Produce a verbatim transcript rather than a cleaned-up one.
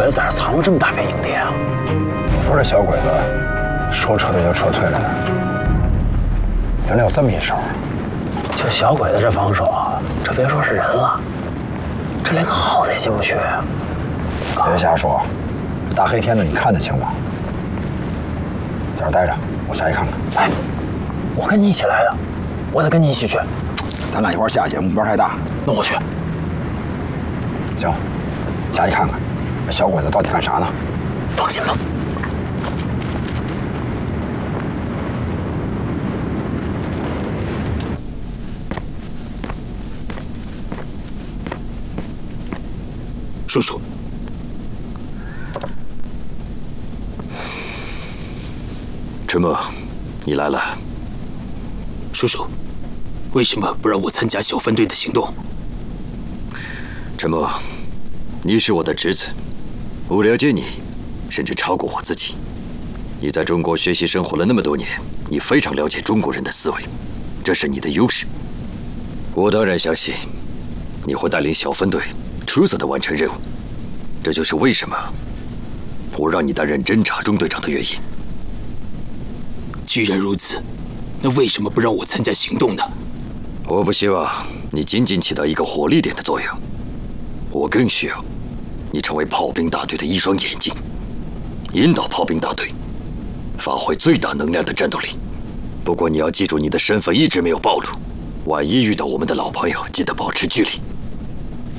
鬼子在这藏了这么大片营地啊？ 我说这小鬼子说撤退就撤退了呢，原来有这么一手。 就小鬼子这防守啊，这别说是人了，这连个耗子也进不去啊！ 别瞎说，这大黑天的你看得清吗？在这待着，我下去看看。 哎，我跟你一起来的，我得跟你一起去。 咱俩一块下去，目标太大。 那我去。 行，下去看看，这小鬼子到底干啥呢？ 放心吧。 叔叔， 陈默，你来了。 叔叔，为什么不让我参加小分队的行动？ 陈默，你是我的侄子，我了解你，甚至超过我自己。你在中国学习生活了那么多年，你非常了解中国人的思维，这是你的优势。我当然相信你会带领小分队出色地完成任务，这就是为什么我让你担任侦察中队长的原因。 既然如此，那为什么不让我参加行动呢？ 我不希望你仅仅起到一个火力点的作用，我更需要你成为炮兵大队的一双眼睛，引导炮兵大队发挥最大能量的战斗力。不过你要记住，你的身份一直没有暴露，万一遇到我们的老朋友，记得保持距离。